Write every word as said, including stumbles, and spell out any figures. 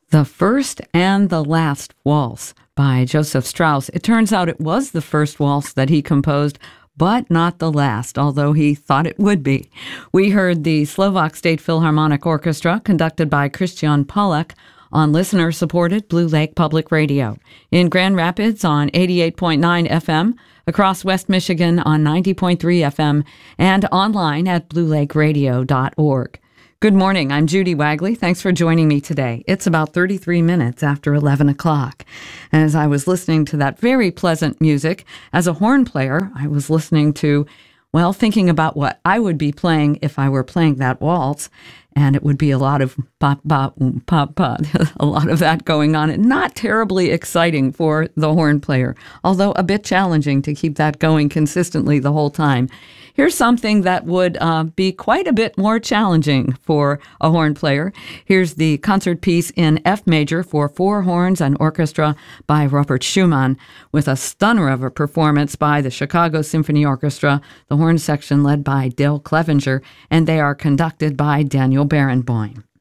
The First and the Last Waltz by Joseph Strauss. It turns out it was the first waltz that he composed, but not the last, although he thought it would be. We heard the Slovak State Philharmonic Orchestra, conducted by Christian Pollak, on listener-supported Blue Lake Public Radio. In Grand Rapids on eighty-eight point nine F M, across West Michigan on ninety point three F M, and online at blue lake radio dot org. Good morning, I'm Judy Wagley. Thanks for joining me today. It's about thirty-three minutes after eleven o'clock. As I was listening to that very pleasant music, as a horn player, I was listening to, well, thinking about what I would be playing if I were playing that waltz. And it would be a lot of pop, pop, pop, pop, a lot of that going on. And not terribly exciting for the horn player, although a bit challenging to keep that going consistently the whole time. Here's something that would uh, be quite a bit more challenging for a horn player. Here's the concert piece in F major for four horns and orchestra by Robert Schumann, with a stunner of a performance by the Chicago Symphony Orchestra, the horn section led by Dale Clevenger, and they are conducted by Daniel Barenboim.